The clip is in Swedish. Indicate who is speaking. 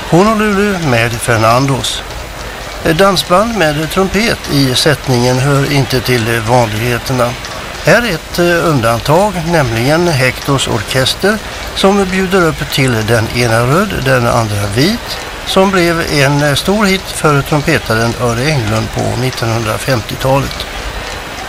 Speaker 1: Honolulu med Fernandos. Dansband med trumpet i sättningen hör inte till vanligheterna. Här är ett undantag, nämligen Hectors orkester som bjuder upp till den ena röd, den andra vit, som blev en stor hit för trumpetaren Örre Englund på 1950-talet.